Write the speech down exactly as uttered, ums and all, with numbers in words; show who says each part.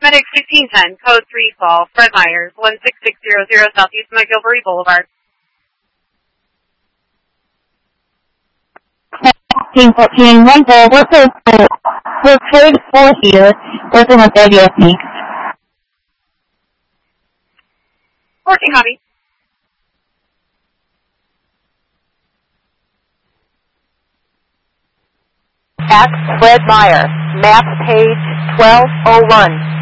Speaker 1: Medic fifteen ten, code three call, Fred Myers, one six six zero zero Southeast McGilvery Boulevard.
Speaker 2: fifteen fourteen, one call, we're code four. We're code four here, working with A D S me.
Speaker 1: fourteen, copy.
Speaker 3: At Fred Meyer, map page twelve oh one.